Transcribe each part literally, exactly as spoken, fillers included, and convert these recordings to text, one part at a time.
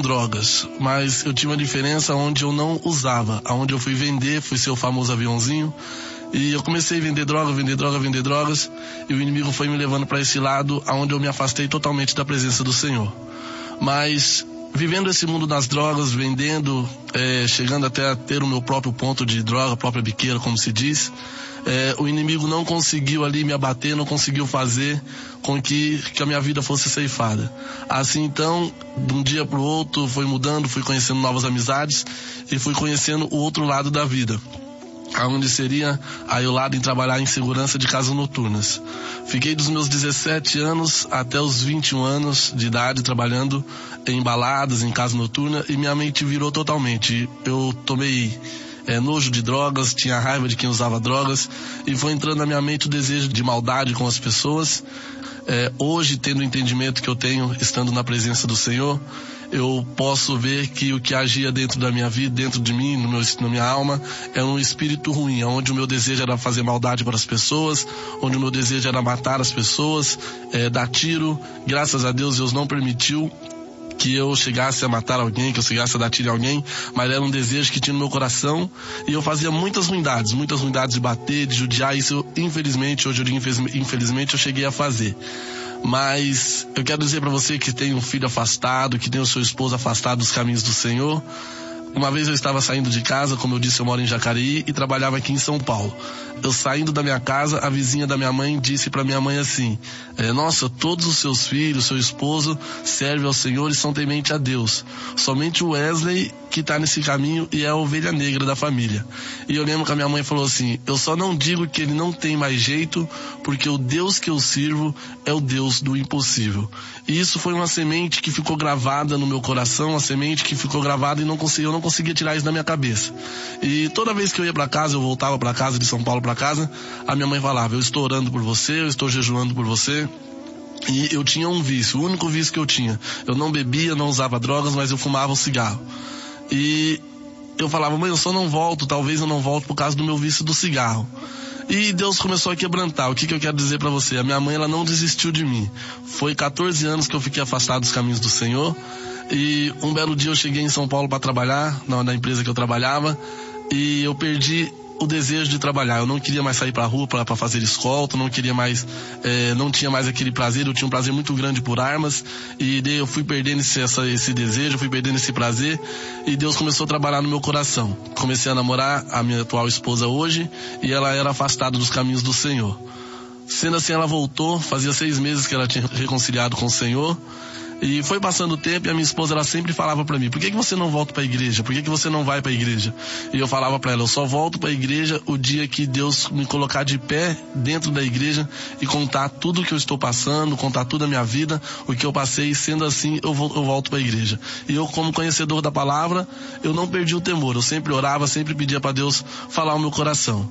drogas, mas eu tinha uma diferença onde eu não usava. Onde eu fui vender, fui ser o famoso aviãozinho. E eu comecei a vender droga, vender droga, vender drogas. E o inimigo foi me levando para esse lado, onde eu me afastei totalmente da presença do Senhor. Mas vivendo esse mundo das drogas, vendendo, é, chegando até a ter o meu próprio ponto de droga, própria biqueira, como se diz, é, o inimigo não conseguiu ali me abater, não conseguiu fazer com que, que a minha vida fosse ceifada. Assim então, de um dia para o outro, foi mudando, fui conhecendo novas amizades e fui conhecendo o outro lado da vida, aonde seria aí o lado em trabalhar em segurança de casas noturnas. Fiquei dos meus dezessete anos até os vinte e um anos de idade trabalhando em baladas, em casa noturna, e minha mente virou totalmente. Eu tomei é, nojo de drogas, tinha raiva de quem usava drogas, e foi entrando na minha mente o desejo de maldade com as pessoas. É, hoje, tendo o entendimento que eu tenho, estando na presença do Senhor, eu posso ver que o que agia dentro da minha vida, dentro de mim, no meu, na minha alma, é um espírito ruim, onde o meu desejo era fazer maldade para as pessoas, onde o meu desejo era matar as pessoas, é, dar tiro. Graças a Deus, Deus não permitiu que eu chegasse a matar alguém, que eu chegasse a dar tiro em alguém, mas era um desejo que tinha no meu coração, e eu fazia muitas ruindades, muitas ruindades de bater, de judiar. Isso eu, infelizmente, hoje eu digo infelizmente, eu cheguei a fazer. Mas eu quero dizer para você que tem um filho afastado, que tem o seu esposo afastado dos caminhos do Senhor. Uma vez eu estava saindo de casa, como eu disse, eu moro em Jacareí e trabalhava aqui em São Paulo. Eu saindo da minha casa, a vizinha da minha mãe disse para minha mãe assim: é, nossa, todos os seus filhos, seu esposo servem ao Senhor e são temente a Deus. Somente o Wesley que está nesse caminho e é a ovelha negra da família. E eu lembro que a minha mãe falou assim: eu só não digo que ele não tem mais jeito, porque o Deus que eu sirvo é o Deus do impossível. E isso foi uma semente que ficou gravada no meu coração, uma semente que ficou gravada e não consegui, eu não conseguia tirar isso da minha cabeça. E toda vez que eu ia para casa, eu voltava para casa, de São Paulo para casa, a minha mãe falava: eu estou orando por você, eu estou jejuando por você. E eu tinha um vício, o único vício que eu tinha. Eu não bebia, não usava drogas, mas eu fumava um cigarro. E eu falava: mãe, eu só não volto, talvez eu não volte por causa do meu vício do cigarro. E Deus começou a quebrantar. O que, que eu quero dizer para você? A minha mãe, ela não desistiu de mim. Foi catorze anos que eu fiquei afastado dos caminhos do Senhor. E um belo dia eu cheguei em São Paulo para trabalhar, na, na empresa que eu trabalhava, e eu perdi o desejo de trabalhar. Eu não queria mais sair pra rua para fazer escolta, não queria mais, é, não tinha mais aquele prazer. Eu tinha um prazer muito grande por armas, e daí eu fui perdendo esse, essa, esse desejo, fui perdendo esse prazer, e Deus começou a trabalhar no meu coração. Comecei a namorar a minha atual esposa hoje, e ela era afastada dos caminhos do Senhor. Sendo assim, ela voltou, fazia seis meses que ela tinha reconciliado com o Senhor. E foi passando o tempo, e a minha esposa, ela sempre falava pra mim: por que que você não volta pra igreja? Por que que você não vai pra igreja? E eu falava pra ela: eu só volto pra igreja o dia que Deus me colocar de pé dentro da igreja e contar tudo o que eu estou passando, contar tudo a minha vida, o que eu passei, e sendo assim, eu, vou, eu volto pra igreja. E eu, como conhecedor da palavra, eu não perdi o temor. Eu sempre orava, sempre pedia pra Deus falar o meu coração.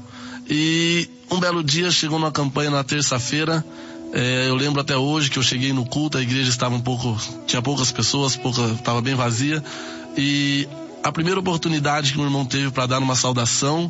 E um belo dia, chegou numa campanha na terça-feira. É, eu lembro até hoje que eu cheguei no culto, a igreja estava um pouco, tinha poucas pessoas, pouca, estava bem vazia, e a primeira oportunidade que meu irmão teve para dar uma saudação,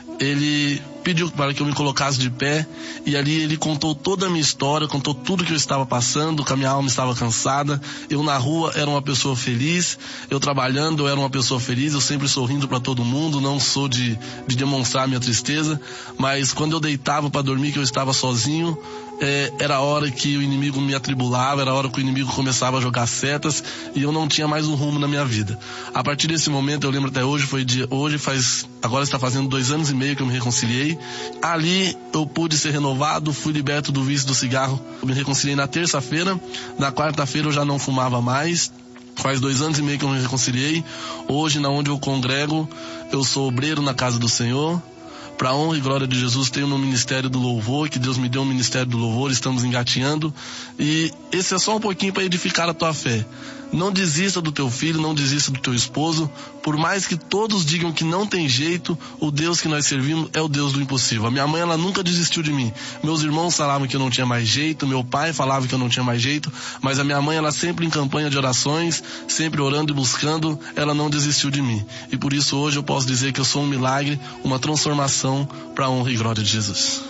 ele pediu para que eu me colocasse de pé, e ali ele contou toda a minha história, contou tudo que eu estava passando, que a minha alma estava cansada. Eu na rua era uma pessoa feliz, eu trabalhando eu era uma pessoa feliz, eu sempre sorrindo para todo mundo, não sou de, de demonstrar minha tristeza, mas quando eu deitava para dormir, que eu estava sozinho, É, era a hora que o inimigo me atribulava, era a hora que o inimigo começava a jogar setas, e eu não tinha mais um rumo na minha vida. A partir desse momento, eu lembro até hoje, foi dia, hoje faz, agora está fazendo dois anos e meio que eu me reconciliei. Ali eu pude ser renovado, fui liberto do vício do cigarro. Eu me reconciliei na terça-feira, na quarta-feira eu já não fumava mais. Faz dois anos e meio que eu me reconciliei. Hoje, na onde eu congrego, eu sou obreiro na casa do Senhor. Para a honra e glória de Jesus, tenho no Ministério do Louvor, que Deus me deu um Ministério do Louvor, estamos engatinhando. E esse é só um pouquinho para edificar a tua fé. Não desista do teu filho, não desista do teu esposo. Por mais que todos digam que não tem jeito, o Deus que nós servimos é o Deus do impossível. A minha mãe, ela nunca desistiu de mim. Meus irmãos falavam que eu não tinha mais jeito, meu pai falava que eu não tinha mais jeito, mas a minha mãe, ela sempre em campanha de orações, sempre orando e buscando, ela não desistiu de mim. E por isso hoje eu posso dizer que eu sou um milagre, uma transformação para a honra e glória de Jesus.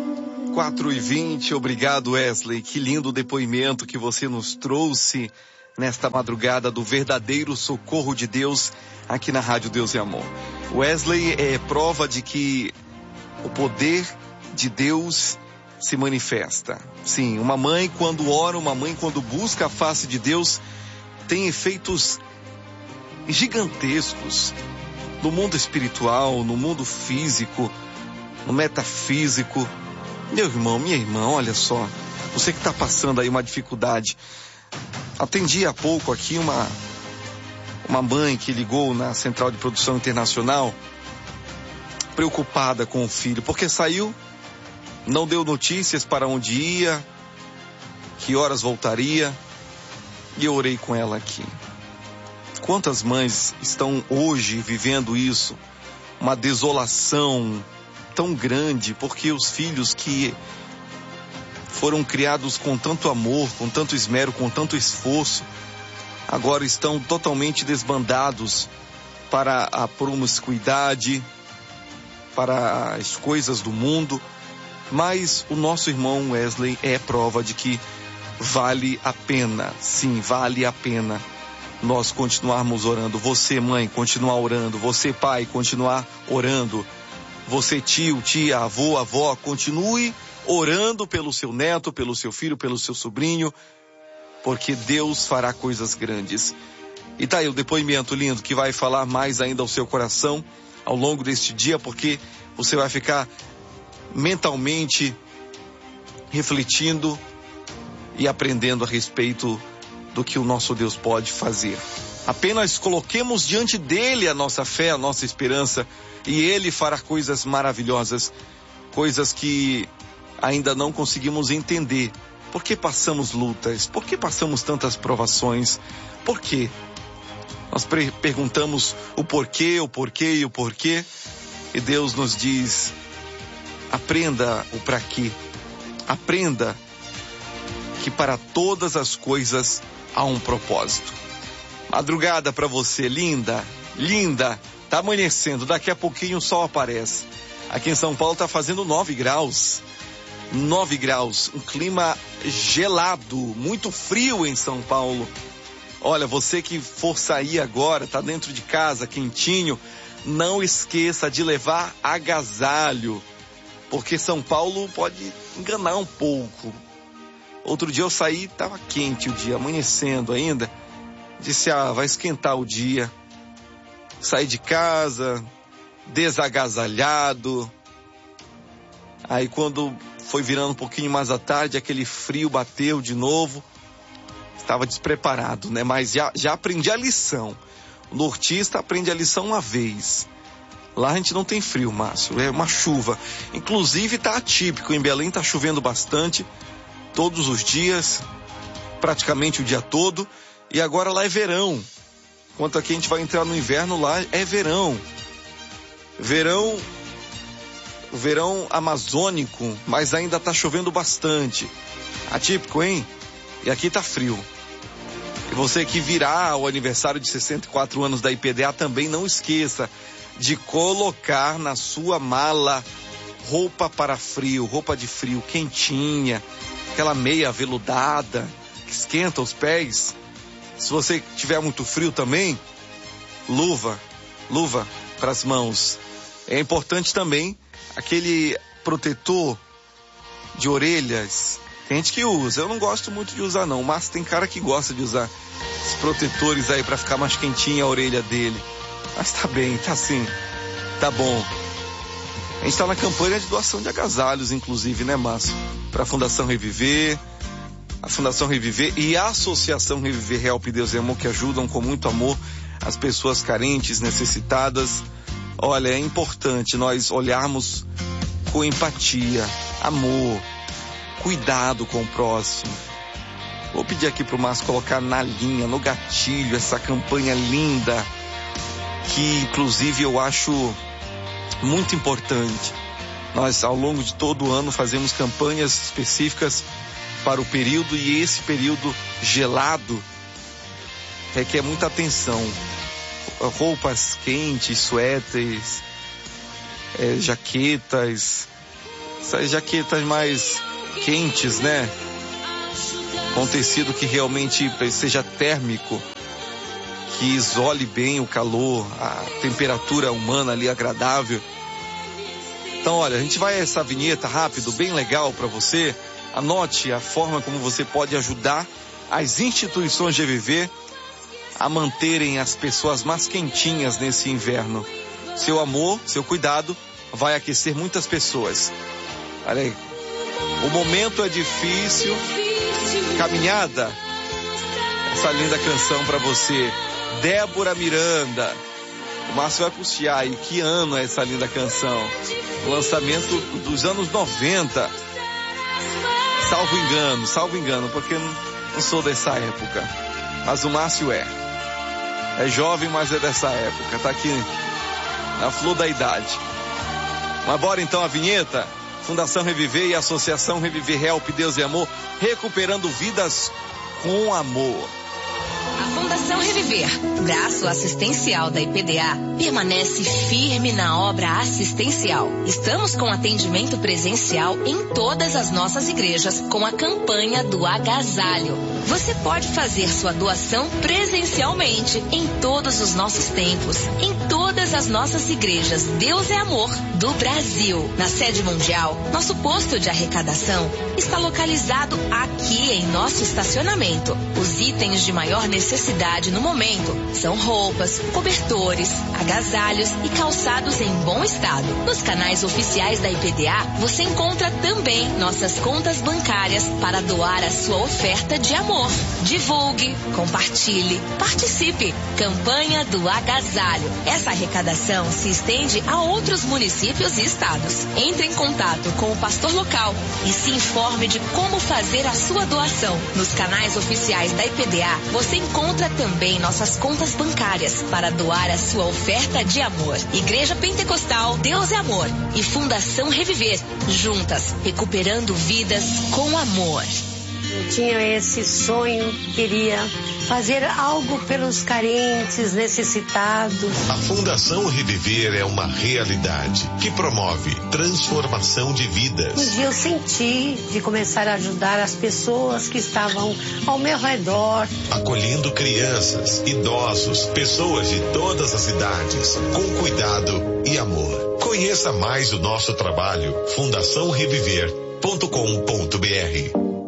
quatro e vinte, obrigado Wesley, que lindo depoimento que você nos trouxe nesta madrugada do verdadeiro socorro de Deus aqui na Rádio Deus e Amor. Wesley é prova de que o poder de Deus se manifesta. Sim, uma mãe quando ora, uma mãe quando busca a face de Deus, tem efeitos gigantescos no mundo espiritual, no mundo físico, no metafísico. Meu irmão, minha irmã, olha só, você que está passando aí uma dificuldade. Atendi há pouco aqui uma, uma mãe que ligou na Central de Produção Internacional, preocupada com o filho, porque saiu, não deu notícias para onde ia, que horas voltaria, e eu orei com ela aqui. Quantas mães estão hoje vivendo isso, uma desolação tão grande, porque os filhos que foram criados com tanto amor, com tanto esmero, com tanto esforço, agora estão totalmente desbandados para a promiscuidade, para as coisas do mundo. Mas o nosso irmão Wesley é prova de que vale a pena, sim, vale a pena nós continuarmos orando. Você, mãe, continuar orando. Você, pai, continuar orando. Você, tio, tia, avô, avó, continue orando pelo seu neto, pelo seu filho, pelo seu sobrinho, porque Deus fará coisas grandes. E tá aí o depoimento lindo que vai falar mais ainda ao seu coração ao longo deste dia, porque você vai ficar mentalmente refletindo e aprendendo a respeito do que o nosso Deus pode fazer. Apenas coloquemos diante dele a nossa fé, a nossa esperança, e ele fará coisas maravilhosas, coisas que ainda não conseguimos entender. Por que passamos lutas? Por que passamos tantas provações? Por quê? Nós pre- perguntamos o porquê, o porquê e o porquê, e Deus nos diz: aprenda o para quê. Aprenda que para todas as coisas há um propósito. Madrugada para você, linda, linda. Tá amanhecendo, daqui a pouquinho o sol aparece. Aqui em São Paulo tá fazendo nove graus. nove graus, um clima gelado, muito frio em São Paulo. Olha, você que for sair agora, tá dentro de casa, quentinho, não esqueça de levar agasalho, porque São Paulo pode enganar um pouco. Outro dia eu saí, tava quente o dia, amanhecendo ainda. Disse, ah, vai esquentar o dia. Saí de casa, desagasalhado. Aí quando foi virando um pouquinho mais à tarde, aquele frio bateu de novo. Estava despreparado, né? Mas já, já aprendi a lição. O nortista aprende a lição uma vez. Lá a gente não tem frio, Márcio, é uma chuva. Inclusive tá atípico, em Belém tá chovendo bastante, todos os dias, praticamente o dia todo. E agora lá é verão. Enquanto aqui a gente vai entrar no inverno, lá é verão. Verão, verão amazônico, mas ainda tá chovendo bastante. Atípico, hein? E aqui tá frio. E você que virá ao aniversário de sessenta e quatro anos da I P D A, também não esqueça de colocar na sua mala roupa para frio, roupa de frio, quentinha, aquela meia aveludada que esquenta os pés. Se você tiver muito frio também, luva, luva para as mãos. É importante também aquele protetor de orelhas. Tem gente que usa, eu não gosto muito de usar não, mas tem cara que gosta de usar esses protetores aí para ficar mais quentinha a orelha dele. Mas tá bem, tá assim, tá bom. A gente tá na campanha de doação de agasalhos, inclusive, né, Márcio? Para a Fundação Reviver, a Fundação Reviver e a Associação Reviver Help Deus e Amor, que ajudam com muito amor as pessoas carentes, necessitadas. Olha, é importante nós olharmos com empatia, amor, cuidado com o próximo. Vou pedir aqui pro Márcio colocar na linha, no gatilho, essa campanha linda, que inclusive eu acho muito importante. Nós, ao longo de todo o ano, fazemos campanhas específicas para o período, e esse período gelado requer muita atenção. Roupas quentes, suéteres, é, jaquetas, essas jaquetas mais quentes, né? com tecido que realmente seja térmico, que isole bem o calor, a temperatura humana ali agradável. Então, olha, a gente vai a essa vinheta rápido, bem legal para você. Anote a forma como você pode ajudar as instituições de Reviver a manterem as pessoas mais quentinhas nesse inverno. Seu amor, seu cuidado vai aquecer muitas pessoas. Olha aí, o momento é difícil. Caminhada, essa linda canção para você, Débora Miranda. O Márcio vai puxar aí, que ano é essa linda canção? O lançamento dos anos noventa. Salvo engano, salvo engano, porque não, não sou dessa época. Mas o Márcio é. É jovem, mas é dessa época. Tá aqui na flor da idade. Mas bora então a vinheta. Fundação Reviver e Associação Reviver Help Deus e Amor, recuperando vidas com amor. A Fundação Reviver, braço assistencial da I P D A, permanece firme na obra assistencial. Estamos com atendimento presencial em todas as nossas igrejas com a campanha do agasalho. Você pode fazer sua doação presencialmente em todos os nossos templos, em todas as nossas igrejas Deus é Amor do Brasil. Na sede mundial, nosso posto de arrecadação está localizado aqui em nosso estacionamento. Os itens de maior necessidade no momento são roupas, cobertores, agasalhos e calçados em bom estado. Nos canais oficiais da I P D A, você encontra também nossas contas bancárias para doar a sua oferta de amor. Divulgue, compartilhe, participe. Campanha do agasalho. Essa arrecadação se estende a outros municípios e estados. Entre em contato com o pastor local e se informe de como fazer a sua doação. Nos canais oficiais da I P D A, você encontra também nossas contas bancárias para doar a sua oferta de amor. Igreja Pentecostal Deus é Amor e Fundação Reviver, juntas, recuperando vidas com amor. Eu tinha esse sonho, queria fazer algo pelos carentes, necessitados. A Fundação Reviver é uma realidade que promove transformação de vidas. Um dia eu senti de começar a ajudar as pessoas que estavam ao meu redor. Acolhendo crianças, idosos, pessoas de todas as idades, com cuidado e amor. Conheça mais o nosso trabalho, fundação reviver ponto com ponto br.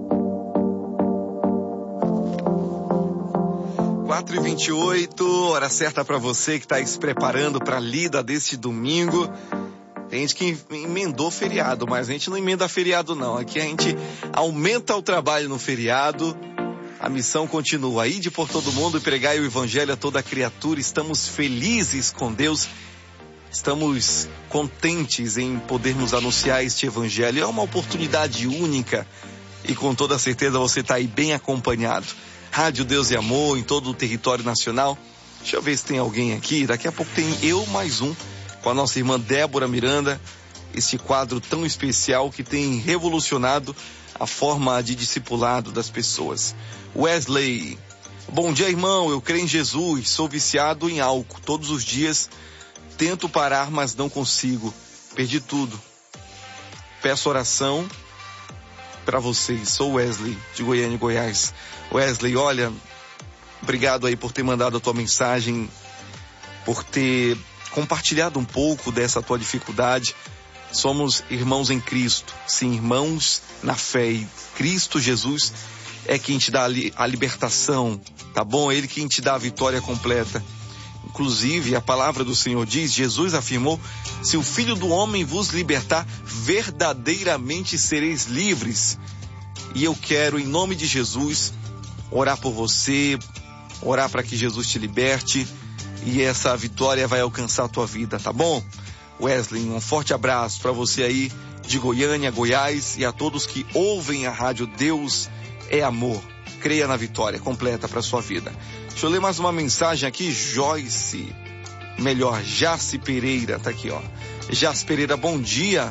quatro e vinte e oito, hora certa para você que está se preparando para a lida deste domingo. Tem gente que emendou feriado, mas a gente não emenda feriado não. Aqui a gente aumenta o trabalho no feriado. A missão continua. Ide por todo mundo e pregai o evangelho a toda criatura. Estamos felizes com Deus. Estamos contentes em podermos anunciar este evangelho. É uma oportunidade única e com toda certeza você está aí bem acompanhado. Rádio Deus e Amor em todo o território nacional. Deixa eu ver se tem alguém aqui. Daqui a pouco tem eu mais um com a nossa irmã Débora Miranda. Esse quadro tão especial que tem revolucionado a forma de discipulado das pessoas. Wesley. Bom dia, irmão. Eu creio em Jesus. Sou viciado em álcool. Todos os dias tento parar, mas não consigo. Perdi tudo. Peço oração para vocês. Sou Wesley, de Goiânia, Goiás. Wesley, olha, obrigado aí por ter mandado a tua mensagem, por ter compartilhado um pouco dessa tua dificuldade. Somos irmãos em Cristo, sim, irmãos na fé, e Cristo Jesus é quem te dá a libertação, tá bom? Ele quem te dá a vitória completa. Inclusive, a palavra do Senhor diz, Jesus afirmou, se o Filho do Homem vos libertar, verdadeiramente sereis livres. E eu quero, em nome de Jesus, orar por você, orar para que Jesus te liberte e essa vitória vai alcançar a tua vida, tá bom? Wesley, um forte abraço para você aí de Goiânia, Goiás e a todos que ouvem a rádio Deus é Amor. Creia na vitória completa para sua vida. Deixa eu ler mais uma mensagem aqui, Joyce, melhor, Jace Pereira, tá aqui ó. Jace Pereira, bom dia.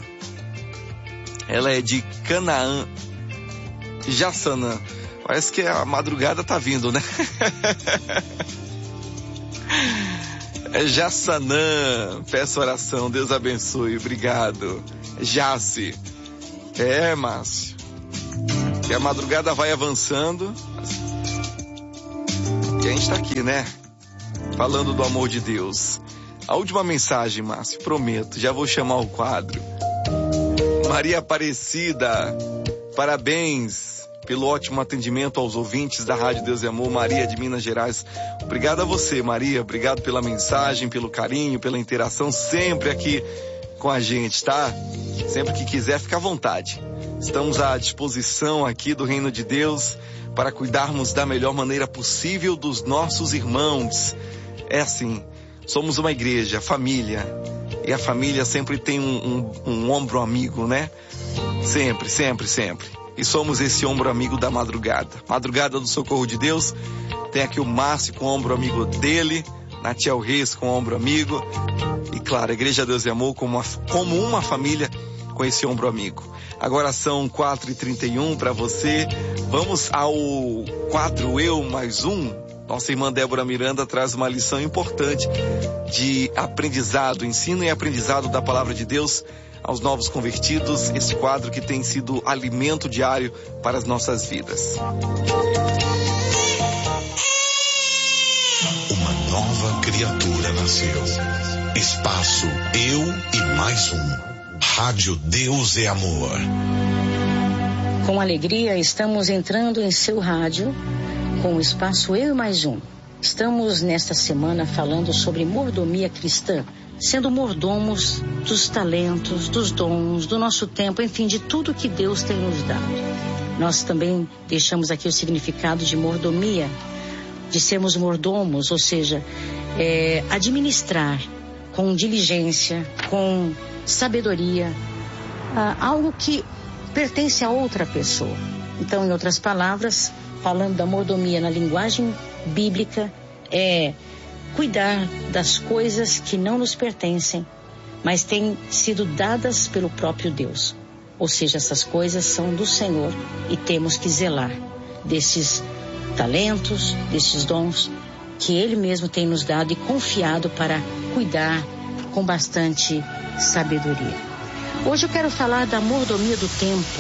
Ela é de Canaã, Jaçanã. Parece que a madrugada tá vindo, né? É Jaçanã. Peço oração, Deus abençoe. Obrigado. Jace. É, Márcio. E a madrugada vai avançando. E a gente tá aqui, né? Falando do amor de Deus. A última mensagem, Márcio, prometo, já vou chamar o quadro. Maria Aparecida, parabéns pelo ótimo atendimento aos ouvintes da Rádio Deus e Amor, Maria de Minas Gerais. Obrigado a você, Maria, obrigado pela mensagem, pelo carinho, pela interação sempre aqui com a gente, tá? Sempre que quiser, fica à vontade. Estamos à disposição aqui do Reino de Deus para cuidarmos da melhor maneira possível dos nossos irmãos. É assim, somos uma igreja, família, e a família sempre tem um, um, um ombro amigo, né? Sempre, sempre, sempre. E somos esse ombro amigo da madrugada. Madrugada do Socorro de Deus, tem aqui o Márcio com o ombro amigo dele, Natiel Reis com o ombro amigo, e claro, a Igreja Deus e Amor como uma, como uma família com esse ombro amigo. Agora são quatro e trinta e um para você. Vamos ao quadro Eu Mais Um. Nossa irmã Débora Miranda traz uma lição importante de aprendizado, ensino e aprendizado da palavra de Deus aos novos convertidos. Esse quadro que tem sido alimento diário para as nossas vidas. Uma nova criatura nasceu. Espaço Eu e Mais Um. Rádio Deus e Amor. Com alegria estamos entrando em seu rádio com o espaço Eu e Mais Um. Estamos nesta semana falando sobre mordomia cristã, sendo mordomos dos talentos, dos dons, do nosso tempo, enfim, de tudo que Deus tem nos dado. Nós também deixamos aqui o significado de mordomia, de sermos mordomos, ou seja, é, administrar com diligência, com sabedoria, ah, algo que pertence a outra pessoa. Então, em outras palavras, falando da mordomia na linguagem bíblica, é cuidar das coisas que não nos pertencem, mas têm sido dadas pelo próprio Deus. Ou seja, essas coisas são do Senhor e temos que zelar desses talentos, desses dons que Ele mesmo tem nos dado e confiado para cuidar com bastante sabedoria. Hoje eu quero falar da mordomia do tempo.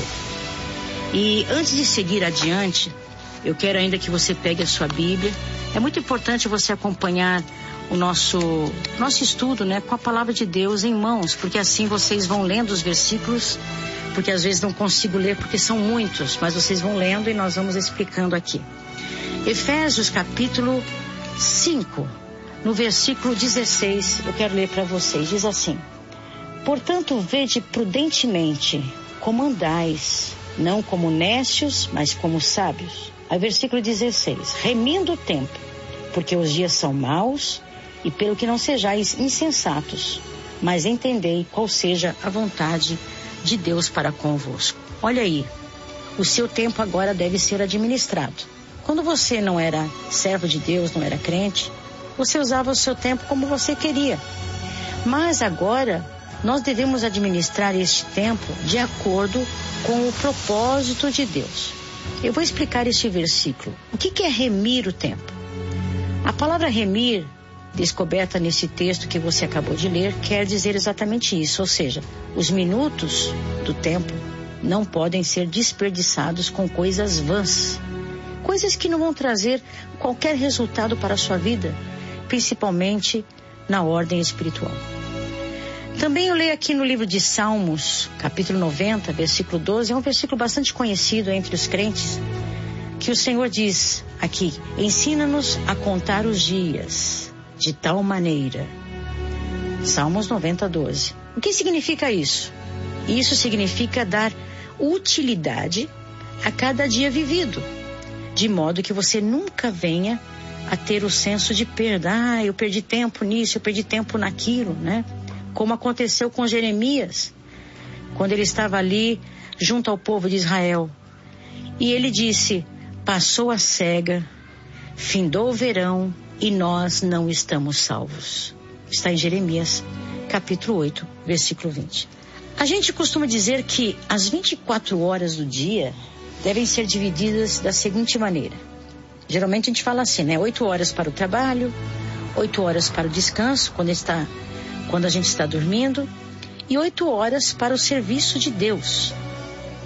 E antes de seguir adiante, eu quero ainda que você pegue a sua Bíblia. É muito importante você acompanhar o nosso, nosso estudo, né, com a palavra de Deus em mãos, porque assim vocês vão lendo os versículos, porque às vezes não consigo ler porque são muitos, mas vocês vão lendo e nós vamos explicando aqui. Efésios capítulo cinco, no versículo dezesseis, eu quero ler para vocês, diz assim: portanto, vede prudentemente como andais, não como necios, mas como sábios. Aí versículo dezesseis, remindo o tempo, porque os dias são maus, e pelo que não sejais insensatos, mas entendei qual seja a vontade de Deus para convosco. Olha aí, o seu tempo agora deve ser administrado. Quando você não era servo de Deus, não era crente, você usava o seu tempo como você queria. Mas agora, nós devemos administrar este tempo de acordo com o propósito de Deus. Eu vou explicar este versículo. O que é remir o tempo? A palavra remir, descoberta nesse texto que você acabou de ler, quer dizer exatamente isso, ou seja, os minutos do tempo não podem ser desperdiçados com coisas vãs, coisas que não vão trazer qualquer resultado para a sua vida, principalmente na ordem espiritual. Também eu leio aqui no livro de Salmos, capítulo noventa, versículo doze, é um versículo bastante conhecido entre os crentes, que o Senhor diz aqui: ensina-nos a contar os dias de tal maneira. Salmos noventa, doze. O que significa isso? Isso significa dar utilidade a cada dia vivido, de modo que você nunca venha a ter o senso de perda. Ah, eu perdi tempo nisso, eu perdi tempo naquilo, né? Como aconteceu com Jeremias, quando ele estava ali junto ao povo de Israel. E ele disse: passou a cega, findou o verão e nós não estamos salvos. Está em Jeremias, capítulo oito, versículo vinte. A gente costuma dizer que as vinte e quatro horas do dia devem ser divididas da seguinte maneira. Geralmente a gente fala assim, né? Oito horas para o trabalho, oito horas para o descanso, quando está... quando a gente está dormindo, e oito horas para o serviço de Deus.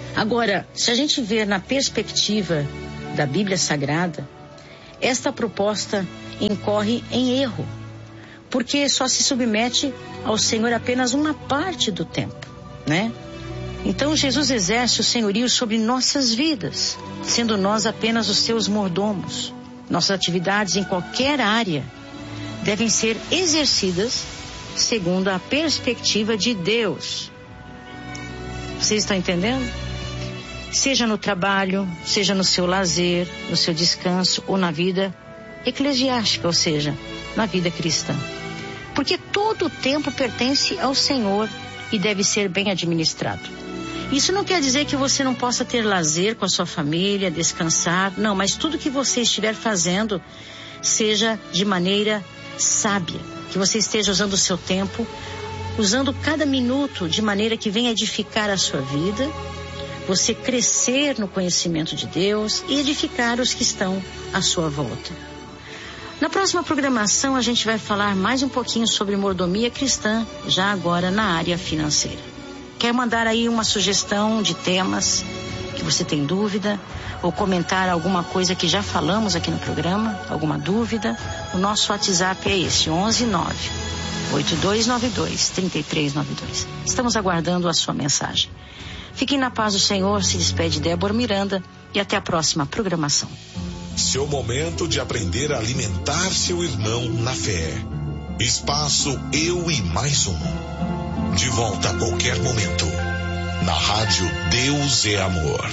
Agora, se a gente ver na perspectiva da Bíblia Sagrada, esta proposta incorre em erro, porque só se submete ao Senhor apenas uma parte do tempo, né? Então Jesus exerce o senhorio sobre nossas vidas, sendo nós apenas os seus mordomos. Nossas atividades em qualquer área devem ser exercidas segundo a perspectiva de Deus. Vocês estão entendendo? Seja no trabalho, seja no seu lazer, no seu descanso ou na vida eclesiástica, ou seja, na vida cristã. Porque todo o tempo pertence ao Senhor e deve ser bem administrado. Isso não quer dizer que você não possa ter lazer com a sua família, descansar, não, mas tudo que você estiver fazendo seja de maneira sábia, que você esteja usando o seu tempo, usando cada minuto de maneira que venha edificar a sua vida, você crescer no conhecimento de Deus e edificar os que estão à sua volta. Na próxima programação a gente vai falar mais um pouquinho sobre mordomia cristã, já agora na área financeira. Quer mandar aí uma sugestão de temas que você tem dúvida, ou comentar alguma coisa que já falamos aqui no programa, alguma dúvida? O nosso WhatsApp é esse, onze nove oito dois nove dois três três nove dois. Estamos aguardando a sua mensagem. Fiquem na paz do Senhor, se despede Débora Miranda e até a próxima programação. Seu momento de aprender a alimentar seu irmão na fé. Espaço Eu e Mais Um. De volta a qualquer momento. Na rádio Deus é Amor.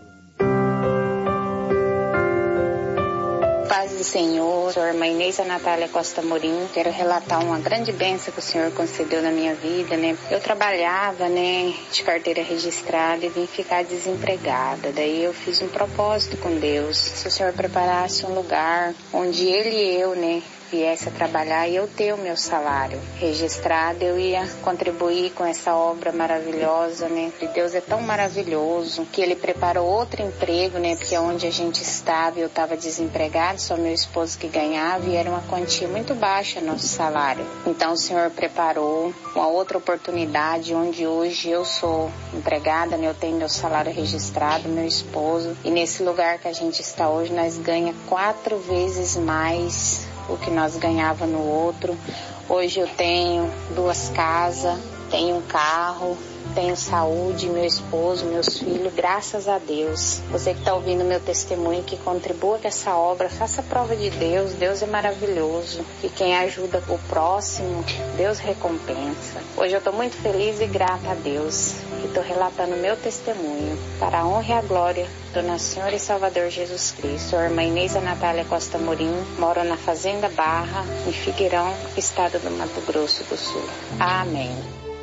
Paz do Senhor, sou a irmã Inês Natália Costa Morim. Quero relatar uma grande bênção que o Senhor concedeu na minha vida, né? Eu trabalhava, né, de carteira registrada e vim ficar desempregada. Daí eu fiz um propósito com Deus. Se o Senhor preparasse um lugar onde Ele e eu, né, viesse a trabalhar e eu ter o meu salário registrado, eu ia contribuir com essa obra maravilhosa, né? E Deus é tão maravilhoso que Ele preparou outro emprego, né? Porque onde a gente estava, eu estava desempregado, só meu esposo que ganhava e era uma quantia muito baixa nosso salário. Então o Senhor preparou uma outra oportunidade onde hoje eu sou empregada, né? Eu tenho meu salário registrado, meu esposo, e nesse lugar que a gente está hoje nós ganhamos quatro vezes mais o que nós ganhava no outro. Hoje eu tenho duas casas, tenho um carro, tenho saúde, meu esposo, meus filhos, graças a Deus. Você que está ouvindo meu testemunho, que contribua com essa obra, faça a prova de Deus. Deus é maravilhoso. E quem ajuda o próximo, Deus recompensa. Hoje eu estou muito feliz e grata a Deus. E estou relatando meu testemunho para a honra e a glória do nosso Senhor e Salvador Jesus Cristo. Sou a irmã Inês Natália Costa Morim, moro na Fazenda Barra, em Figueirão, estado do Mato Grosso do Sul. Amém.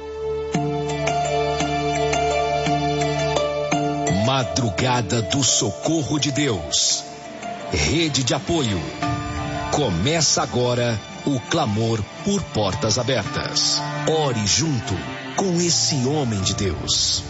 Madrugada do Socorro de Deus. Rede de apoio. Começa agora o clamor por portas abertas. Ore junto com esse homem de Deus.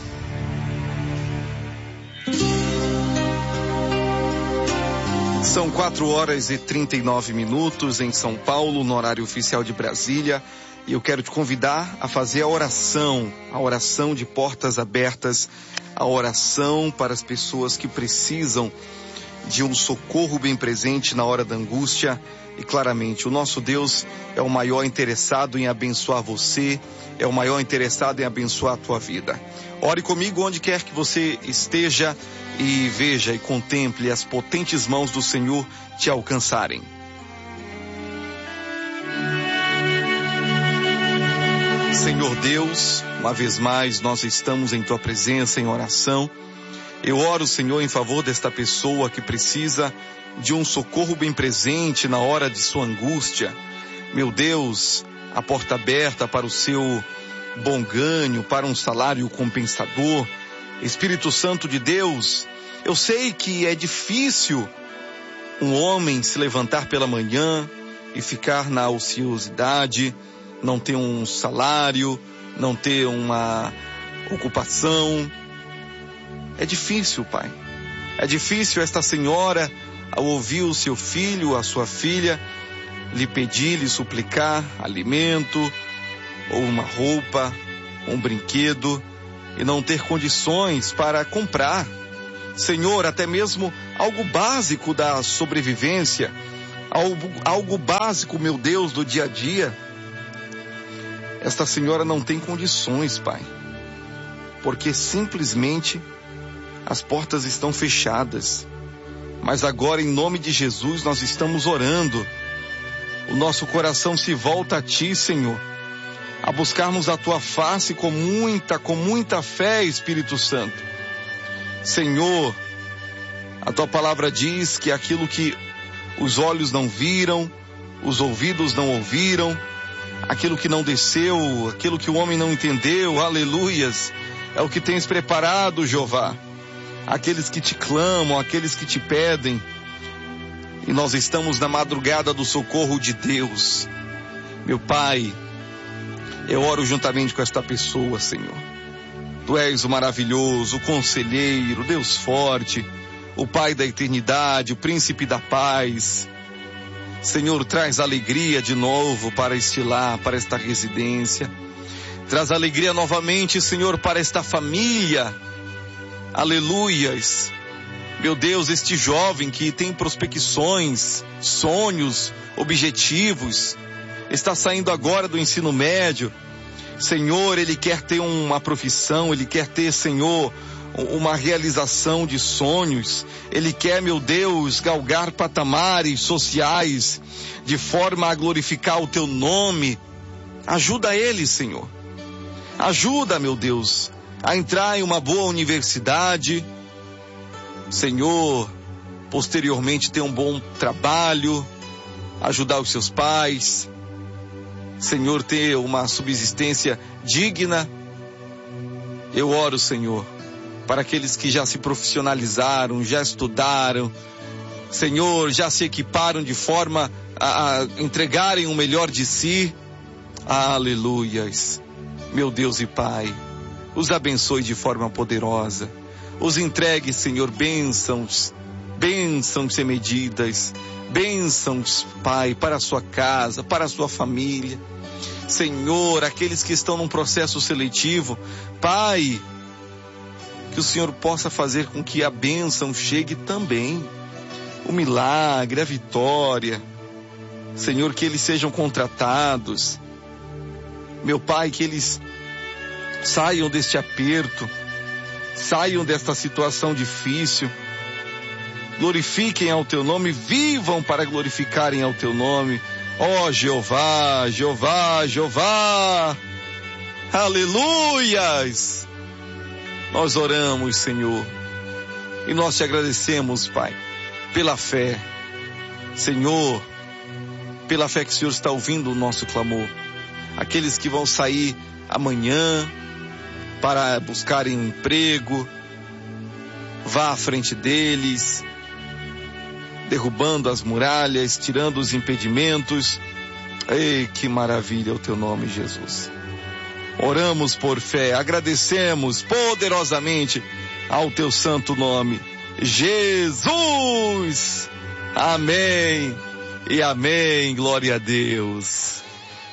São quatro horas e trinta e nove minutos em São Paulo, no horário oficial de Brasília. E eu quero te convidar a fazer a oração, a oração de portas abertas, a oração para as pessoas que precisam de um socorro bem presente na hora da angústia. E claramente, o nosso Deus é o maior interessado em abençoar você, é o maior interessado em abençoar a tua vida. Ore comigo onde quer que você esteja e veja e contemple as potentes mãos do Senhor te alcançarem. Senhor Deus, uma vez mais nós estamos em Tua presença em oração. Eu oro, Senhor, em favor desta pessoa que precisa de um socorro bem presente na hora de sua angústia. Meu Deus, a porta aberta para o seu bom ganho, para um salário compensador. Espírito Santo de Deus, eu sei que é difícil um homem se levantar pela manhã e ficar na ociosidade, não ter um salário, não ter uma ocupação. É difícil, Pai. É difícil esta senhora, ao ouvir o seu filho, a sua filha, lhe pedir, lhe suplicar alimento, ou uma roupa, um brinquedo. e não ter condições para comprar, Senhor, até mesmo algo básico da sobrevivência, algo, algo básico, meu Deus, do dia a dia. Esta senhora não tem condições, Pai, porque simplesmente as portas estão fechadas. Mas agora, em nome de Jesus, nós estamos orando. O nosso coração se volta a Ti, Senhor, a buscarmos a Tua face com muita, com muita fé, Espírito Santo. Senhor, a Tua palavra diz que aquilo que os olhos não viram, os ouvidos não ouviram, aquilo que não desceu, aquilo que o homem não entendeu, aleluias, é o que tens preparado, Jeová. Aqueles que te clamam, aqueles que te pedem. E nós estamos na madrugada do socorro de Deus. Meu Pai, eu oro juntamente com esta pessoa, Senhor. Tu és o maravilhoso, o conselheiro, Deus forte, o Pai da eternidade, o príncipe da paz. Senhor, traz alegria de novo para este lar, para esta residência. Traz alegria novamente, Senhor, para esta família. Aleluias. Meu Deus, este jovem que tem prospecções, sonhos, objetivos, está saindo agora do ensino médio. Senhor, ele quer ter uma profissão, ele quer ter, Senhor, uma realização de sonhos. Ele quer, meu Deus, galgar patamares sociais de forma a glorificar o Teu nome. Ajuda ele, Senhor. Ajuda, meu Deus, a entrar em uma boa universidade. Senhor, posteriormente ter um bom trabalho, ajudar os seus pais. Senhor, ter uma subsistência digna. Eu oro, Senhor, para aqueles que já se profissionalizaram, já estudaram, Senhor, já se equiparam de forma a, a entregarem o melhor de si. Aleluias. Meu Deus e Pai, os abençoe de forma poderosa. Os entregue, Senhor, bênçãos, bênçãos sem medidas, bênçãos, Pai, para a sua casa, para a sua família. Senhor, aqueles que estão num processo seletivo, Pai, que o Senhor possa fazer com que a bênção chegue também. O milagre, a vitória. Senhor, que eles sejam contratados. Meu Pai, que eles saiam deste aperto, saiam desta situação difícil, glorifiquem ao Teu nome, vivam para glorificarem ao Teu nome. Ó oh, Jeová, Jeová, Jeová, aleluias! Nós oramos, Senhor, e nós te agradecemos, Pai, pela fé, Senhor, pela fé que o Senhor está ouvindo o nosso clamor. Aqueles que vão sair amanhã para buscarem um emprego, vá à frente deles, derrubando as muralhas, tirando os impedimentos. Ei, que maravilha o Teu nome, Jesus. Oramos por fé, agradecemos poderosamente ao Teu santo nome, Jesus. Amém e amém, glória a Deus.